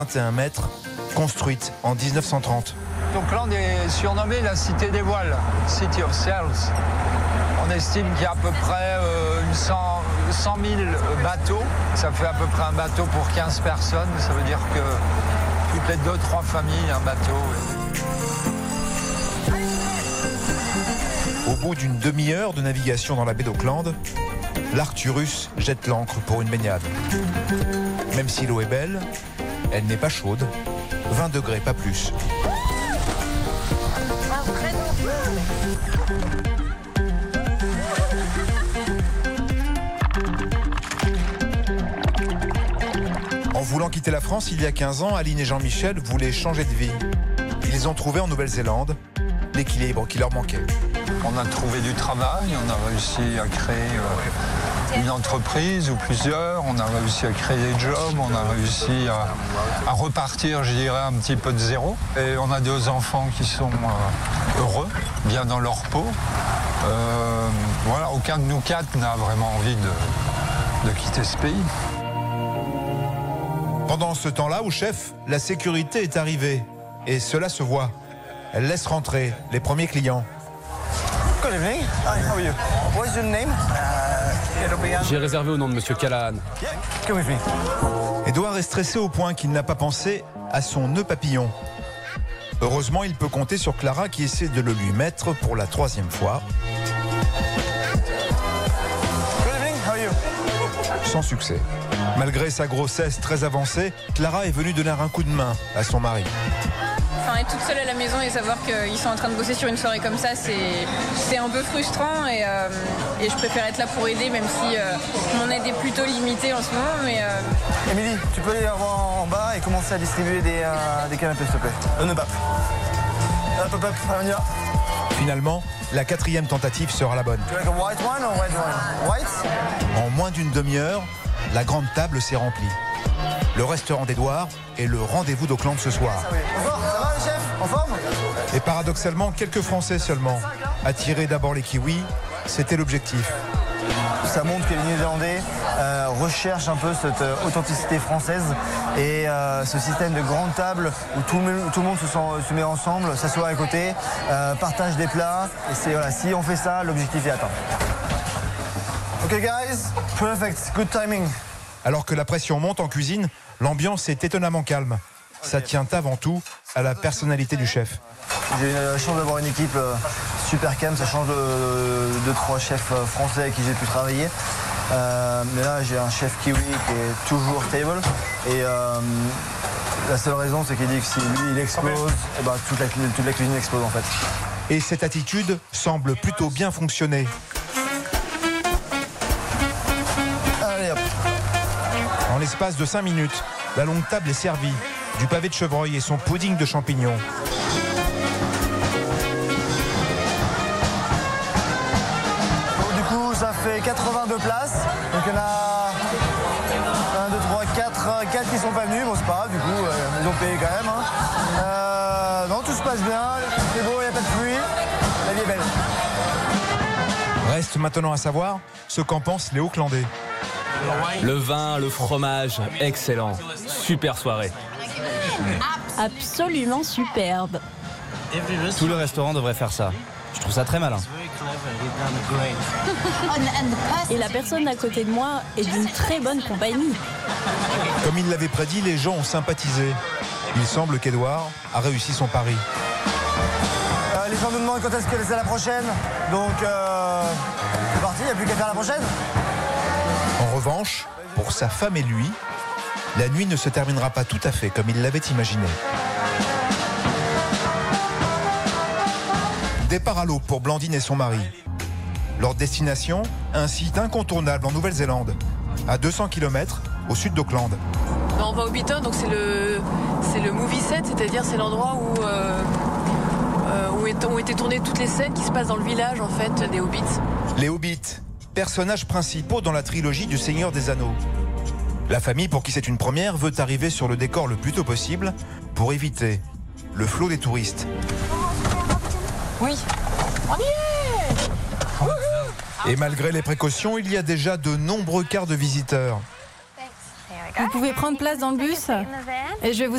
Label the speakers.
Speaker 1: 21 mètres, construite en 1930.
Speaker 2: Auckland est surnommée la cité des voiles, City of Sails. On estime qu'il y a à peu près 100 000 bateaux. Ça fait à peu près un bateau pour 15 personnes. Ça veut dire que toutes les 2-3 familles, un bateau.
Speaker 1: Au bout d'une demi-heure de navigation dans la baie d'Auckland, l'Arcturus jette l'ancre pour une baignade. Même si l'eau est belle, elle n'est pas chaude, 20 degrés, pas plus. En voulant quitter la France il y a 15 ans, Aline et Jean-Michel voulaient changer de vie. Ils ont trouvé en Nouvelle-Zélande l'équilibre qui leur manquait.
Speaker 2: On a trouvé du travail, on a réussi à créer une entreprise ou plusieurs, on a réussi à créer des jobs, on a réussi à repartir, je dirais, un petit peu de zéro. Et on a 2 enfants qui sont heureux, bien dans leur peau. Voilà, aucun de nous 4 n'a vraiment envie de quitter ce pays.
Speaker 1: Pendant ce temps-là, au chef, la sécurité est arrivée. Et cela se voit. Elle laisse rentrer les premiers clients.
Speaker 3: Good evening. Hi, how are you? What's your name?
Speaker 4: J'ai réservé au nom de Monsieur Callahan.
Speaker 3: Come with me.
Speaker 1: Édouard est stressé au point qu'il n'a pas pensé à son nœud papillon. Heureusement, il peut compter sur Clara qui essaie de le lui mettre pour la 3e fois.
Speaker 3: Good evening. How are you?
Speaker 1: Sans succès. Malgré sa grossesse très avancée, Clara est venue donner un coup de main à son mari.
Speaker 5: Enfin, être toute seule à la maison et savoir qu'ils sont en train de bosser sur une soirée comme ça, c'est un peu frustrant et je préfère être là pour aider, même si mon aide est plutôt limitée en ce moment. Mais
Speaker 3: Émilie, tu peux aller voir en bas et commencer à distribuer des canapés, s'il te plaît. Ne pas. Hop, hop, hop, on y va.
Speaker 1: Finalement, la 4e tentative sera la bonne.
Speaker 3: Tu veux un white wine ou red wine? White?
Speaker 1: En moins d'une demi-heure, la grande table s'est remplie. Le restaurant d'Édouard est le rendez-vous d'Auckland ce soir.
Speaker 3: Ça va, le chef? En forme?
Speaker 1: Et paradoxalement, quelques Français seulement. Attirer d'abord les kiwis, c'était l'objectif.
Speaker 3: Ça montre que les Néerlandais recherchent un peu cette authenticité française et ce système de grande table où tout le monde se met ensemble, s'assoit à côté, partage des plats. Et voilà, si on fait ça, l'objectif est atteint. Ok guys, perfect, good timing.
Speaker 1: Alors que la pression monte en cuisine, l'ambiance est étonnamment calme. Ça tient avant tout à la personnalité du chef.
Speaker 3: J'ai eu la chance d'avoir une équipe super calme, ça change de 3 chefs français avec qui j'ai pu travailler. Mais là, j'ai un chef kiwi qui est toujours stable. Et la seule raison, c'est qu'il dit que si lui, il explose, et ben, toute la cuisine explose en fait.
Speaker 1: Et cette attitude semble plutôt bien fonctionner.
Speaker 3: Allez hop.
Speaker 1: En l'espace de 5 minutes, la longue table est servie. Du pavé de chevreuil et son pudding de champignons.
Speaker 3: Donc, du coup, ça fait 82 places. Donc il y en a 1, 2, 3, 4 qui sont pas venus. Bon, c'est pas grave, du coup, ils ont payé quand même. Hein. Non, tout se passe bien. C'est beau, il n'y a pas de pluie. La vie est belle.
Speaker 1: Reste maintenant à savoir ce qu'en pensent les Aucklandais.
Speaker 4: Le vin, le fromage, excellent. Super soirée.
Speaker 6: Absolument superbe.
Speaker 7: Tout le restaurant devrait faire ça. Je trouve ça très malin.
Speaker 6: Et la personne à côté de moi est d'une très bonne compagnie.
Speaker 1: Comme il l'avait prédit, les gens ont sympathisé. Il semble qu'Édouard a réussi son pari.
Speaker 3: Les gens nous demandent quand est-ce que c'est la prochaine. Donc, c'est parti, il n'y a plus qu'à faire la prochaine.
Speaker 1: En revanche, pour sa femme et lui, la nuit ne se terminera pas tout à fait comme il l'avait imaginé. Départ à l'aube pour Blandine et son mari. Leur destination, un site incontournable en Nouvelle-Zélande, à 200 km au sud d'Auckland.
Speaker 8: On va au Hobbiton, donc c'est le movie set, c'est-à-dire c'est l'endroit où ont été tournées toutes les scènes qui se passent dans le village en fait des Hobbits.
Speaker 1: Les Hobbits, personnages principaux dans la trilogie du Seigneur des Anneaux. La famille, pour qui c'est une première, veut arriver sur le décor le plus tôt possible pour éviter le flot des touristes.
Speaker 8: Oui, on y est.
Speaker 1: Et malgré les précautions, il y a déjà de nombreux quarts de visiteurs.
Speaker 6: Vous pouvez prendre place dans le bus et je vais vous